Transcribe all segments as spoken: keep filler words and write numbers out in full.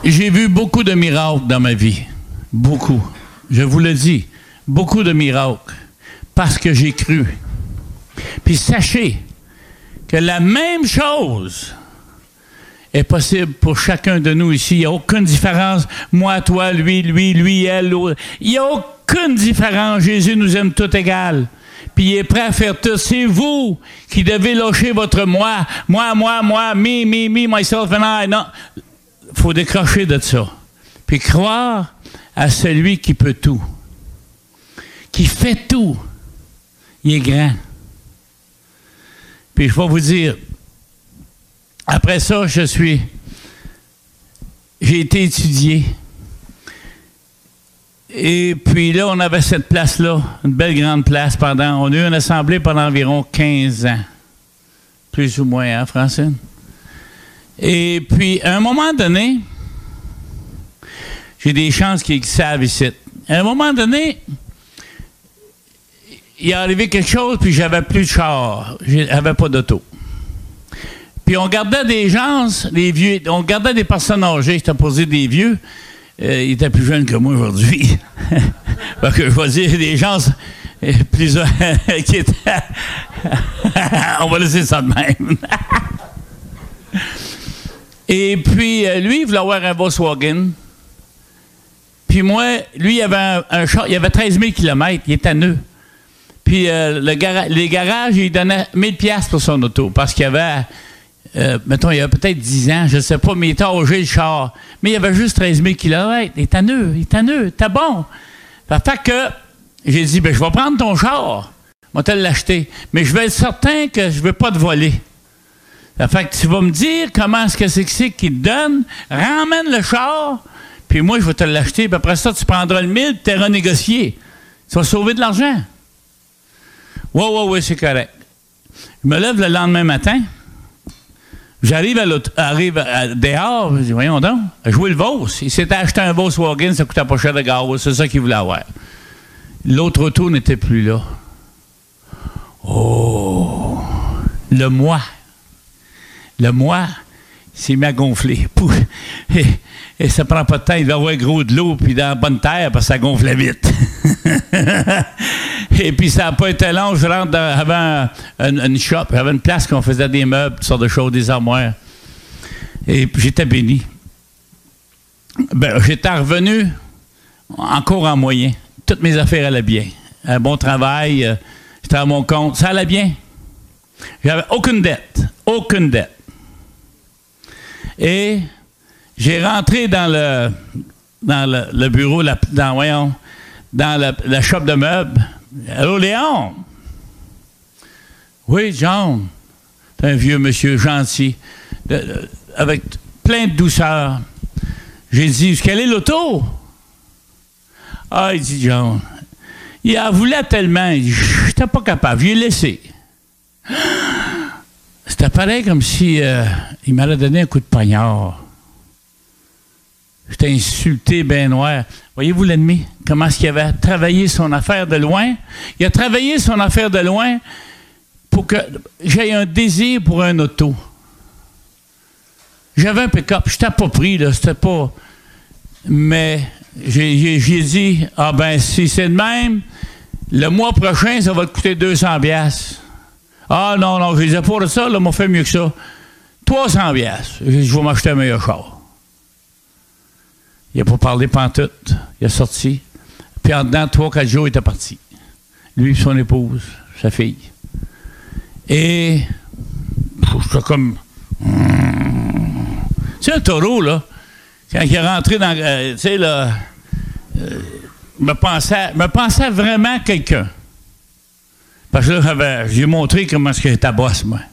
J'ai vu beaucoup de miracles dans ma vie. Beaucoup. Je vous le dis. Beaucoup de miracles. Parce que j'ai cru. Puis sachez que la même chose est possible pour chacun de nous ici. Il n'y a aucune différence. Moi, toi, lui, lui, lui, elle, l'autre. Il n'y a aucune différence. Jésus nous aime tous égales. Puis il est prêt à faire tout. C'est vous qui devez lâcher votre moi. Moi, moi, moi, me, me, me, myself and I. Non. Il faut décrocher de ça. Puis croire à celui qui peut tout. Qui fait tout. Il est grand. Puis je vais vous dire, après ça, je suis... J'ai été étudié. Et puis là, on avait cette place-là, une belle grande place pendant... On a eu une assemblée pendant environ quinze ans. Plus ou moins, hein, Francine? Et puis, à un moment donné, j'ai des chances qui savent ici. À un moment donné, il est arrivé quelque chose, puis j'avais plus de char. J'avais pas d'auto. Puis on gardait des gens, des vieux, on gardait des personnes âgées, j'étais posé des vieux. Euh, ils étaient plus jeunes que moi aujourd'hui. Fait que je vais dire des gens plus qui étaient... On va laisser ça de même. Et puis, lui, il voulait avoir un Volkswagen. Puis moi, lui, il avait un, un char, il avait treize mille kilomètres, il était à nœud. Puis euh, le gara- les garages, il donnait mille piastres pour son auto, parce qu'il y avait... Euh, mettons, il y a peut-être dix ans, je ne sais pas, mais il était âgé, le char. Mais il y avait juste treize mille kilomètres. Il était nœud, il était nœud, t'es bon. Fait que j'ai dit, ben je vais prendre ton char, je vais te l'acheter. Mais je vais être certain que je ne veux pas te voler. Fait que tu vas me dire comment est-ce que c'est que c'est qu'il te donne, ramène le char, puis moi, je vais te l'acheter, puis après ça, tu prendras le mille, puis tu es renégocié. Tu vas sauver de l'argent. Oui, oui, oui, c'est correct. Je me lève le lendemain matin. J'arrive à, arrive à dehors, je dis, voyons donc, jouer le Vos. Il s'était acheté un Volkswagen, ça coûtait pas cher de gaz, c'est ça qu'il voulait avoir. L'autre auto n'était plus là. Oh! Le moi. Le moi s'est mis à gonfler. Et, et ça prend pas de temps, il va avoir gros de l'eau, puis dans la bonne terre, parce que ça gonflait vite. Et puis ça n'a pas été long, je rentre dans, avant une, une shop, j'avais une place qu'on faisait des meubles, toutes sortes de choses, des armoires. Et puis j'étais béni. Ben, j'étais revenu encore en moyen. Toutes mes affaires allaient bien. Un bon travail, euh, j'étais à mon compte, ça allait bien. J'avais aucune dette, aucune dette. Et j'ai rentré dans le, dans le, le bureau, la, dans, voyons, dans la, la shop de meubles. Allô, Léon? Oui, John. C'est un vieux monsieur gentil, de, de, avec plein de douceur. J'ai dit, quelle est l'auto? Ah, il dit, John, il en voulait tellement, je n'étais pas capable, je l'ai laissé. C'était pareil comme si euh, il m'avait donné un coup de poignard. J'étais insulté, ben noir. Voyez-vous l'ennemi? Comment est-ce qu'il avait travaillé son affaire de loin? Il a travaillé son affaire de loin pour que j'aie un désir pour un auto. J'avais un pick-up. Je n'étais pas pris, là. C'était pas... Mais j'ai, j'ai, j'ai dit, ah ben, si c'est de même, le mois prochain, ça va te coûter deux cents piastres. Ah non, non, je disais pas ça, là, m'a fait mieux que ça. trois cents piastres. Je vais m'acheter un meilleur char. Il n'a pas parlé pantoute. Il est sorti. Puis en dedans, trois, quatre jours, il était parti. Lui et son épouse, sa fille. Et j'étais comme... Hmm. Tu sais, un taureau, là, quand il est rentré dans... Euh, tu sais, là... Euh, me pensait, me pensait vraiment quelqu'un. Parce que là, j'avais, j'ai montré comment est-ce que j'étais boss, moi.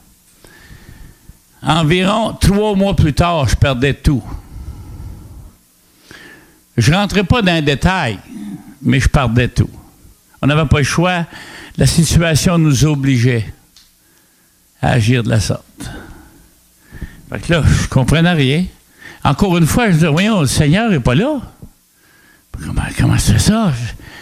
Environ trois mois plus tard, je perdais tout. Je ne rentrais pas dans les détails, mais je perdais tout. On n'avait pas le choix. La situation nous obligeait à agir de la sorte. Fait que là, je ne comprenais rien. Encore une fois, je disais, voyons, le Seigneur n'est pas là. Comment, comment c'est ça?